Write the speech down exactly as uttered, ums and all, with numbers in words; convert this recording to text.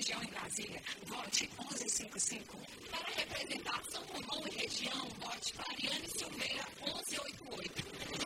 região em Brasília, vote onze cinquenta e cinco. Para representar São Romão e região, vote Ariane Silveira onze oitenta e oito.